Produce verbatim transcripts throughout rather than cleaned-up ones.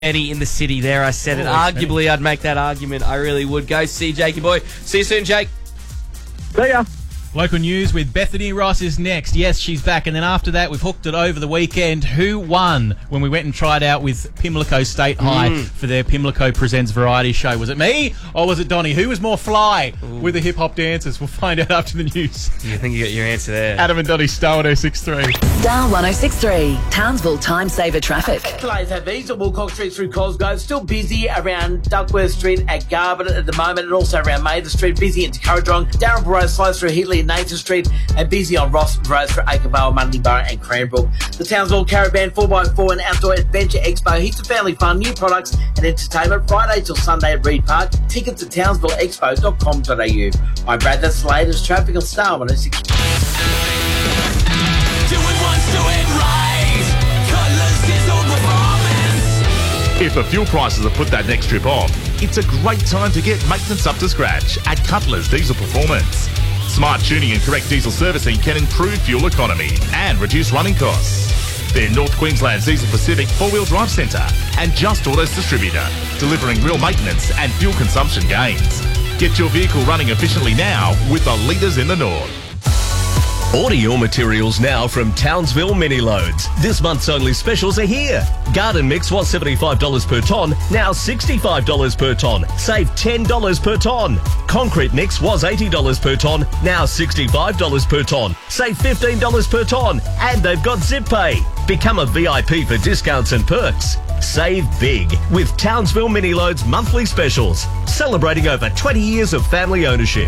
Any in the city there, I said it. Arguably, I'd make that argument. I really would. Go see Jakey boy. See you soon, Jake. See ya. Local news with Bethany Ross is next. Yes, she's back. And then after that, we've hooked it over the weekend. Who won when we went and tried out with Pimlico State High mm. for their Pimlico Presents variety show? Was it me or was it Donnie? Who was more fly Ooh. with the hip-hop dancers? We'll find out after the news. You think you got your answer there. Adam and Donnie, Star one oh six point three. Star one oh six point three, Townsville Time Saver Traffic. Delays have eased on Woolcock Street through Cosgrove. Still busy around Duckworth Street at Garbutt at the moment, and also around Mather Street. Busy into Currajong. Darren Road slows through Heatley and Nathan Street, and busy on Ross Road through Acrevale, Mundayborough and Cranbrook. The Townsville Caravan four by four and Outdoor Adventure Expo. Heaps of family fun, new products and entertainment Friday till Sunday at Reed Park. Tickets at townsville expo dot com dot a u. I'm Brad, that's the latest traffic on Star one oh six. Do it once, do it right. Cutlass Diesel Performance. If the fuel prices have put that next trip off, it's a great time to get maintenance up to scratch at Cutlass Diesel Performance. Smart tuning and correct diesel servicing can improve fuel economy and reduce running costs. They're North Queensland's Diesel Pacific four-wheel drive centre and Just Autos distributor, delivering real maintenance and fuel consumption gains. Get your vehicle running efficiently now with the leaders in the north. Order your materials now from Townsville Mini Loads. This month's only specials are here. Garden mix was seventy-five dollars per tonne, now sixty-five dollars per tonne. Save ten dollars per tonne. Concrete mix was eighty dollars per tonne, now sixty-five dollars per tonne. Save fifteen dollars per tonne. And they've got Zip Pay. Become a V I P for discounts and perks. Save big with Townsville Mini Loads monthly specials. Celebrating over twenty years of family ownership.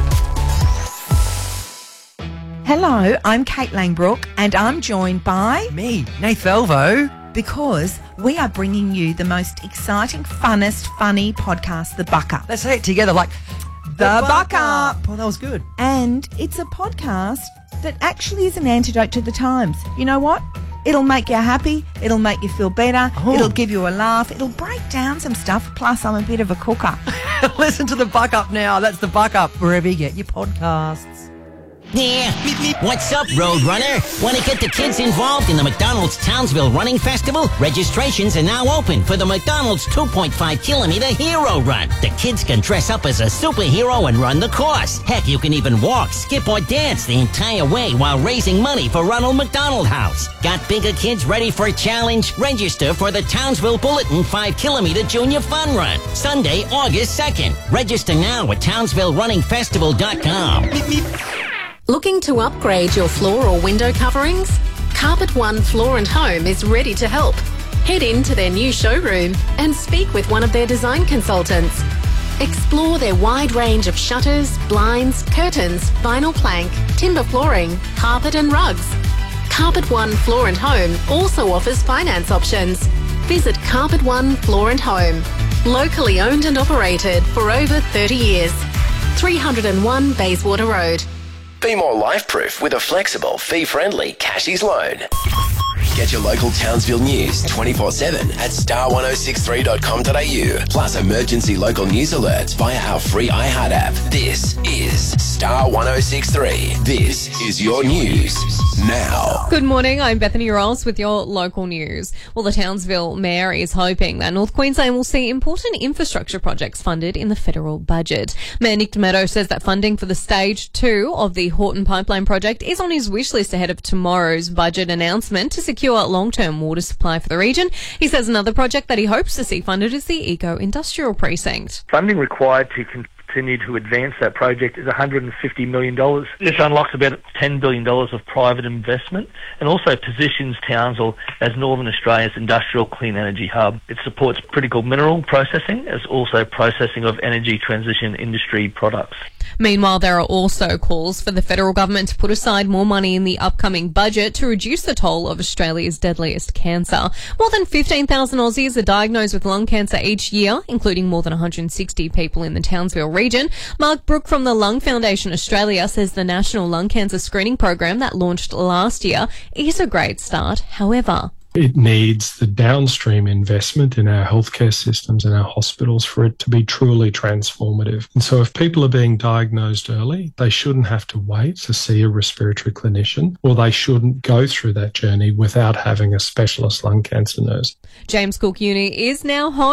Hello, I'm Kate Langbrook and I'm joined by... Me, Nath Velvo. Because we are bringing you the most exciting, funnest, funny podcast, The Buck Up. Let's say it together like... The, the Buck, Buck Up. Up. Oh, that was good. And it's a podcast that actually is an antidote to the times. You know what? It'll make you happy. It'll make you feel better. Oh. It'll give you a laugh. It'll break down some stuff. Plus, I'm a bit of a cooker. Listen to The Buck Up now. That's The Buck Up, wherever you get your podcasts. Yeah, what's up, Roadrunner? Want to get the kids involved in the McDonald's Townsville Running Festival? Registrations are now open for the McDonald's two point five kilometer Hero Run. The kids can dress up as a superhero and run the course. Heck, you can even walk, skip, or dance the entire way while raising money for Ronald McDonald House. Got bigger kids ready for a challenge? Register for the Townsville Bulletin five kilometer Junior Fun Run, Sunday, August second. Register now at townsville running festival dot com. Looking to upgrade your floor or window coverings? Carpet One Floor and Home is ready to help. Head into their new showroom and speak with one of their design consultants. Explore their wide range of shutters, blinds, curtains, vinyl plank, timber flooring, carpet and rugs. Carpet One Floor and Home also offers finance options. Visit Carpet One Floor and Home. Locally owned and operated for over thirty years. three oh one Bayswater Road. Be more life-proof with a flexible, fee-friendly Cashies loan. Get your local Townsville news twenty-four seven at star one oh six three dot com dot a u. Plus emergency local news alerts via our free iHeart app. This is Star one oh six point three. This is your news now. Good morning, I'm Bethany Ross with your local news. Well, the Townsville Mayor is hoping that North Queensland will see important infrastructure projects funded in the federal budget. Mayor Nick Tomato says that funding for the stage two of the Horton Pipeline project is on his wish list ahead of tomorrow's budget announcement to secure long-term water supply for the region. He says another project that he hopes to see funded is the Eco-Industrial Precinct. Funding required to continue to advance that project is one hundred fifty million dollars. This unlocks about ten billion dollars of private investment and also positions Townsville as Northern Australia's industrial clean energy hub. It supports critical mineral processing as also processing of energy transition industry products. Meanwhile, there are also calls for the federal government to put aside more money in the upcoming budget to reduce the toll of Australia's deadliest cancer. More than fifteen thousand Aussies are diagnosed with lung cancer each year, including more than one hundred sixty people in the Townsville region. Mark Brook from the Lung Foundation Australia says the National Lung Cancer Screening Program that launched last year is a great start. However, It needs the downstream investment in our healthcare systems and our hospitals for it to be truly transformative. And so if people are being diagnosed early, they shouldn't have to wait to see a respiratory clinician, or they shouldn't go through that journey without having a specialist lung cancer nurse. James Cook Uni is now home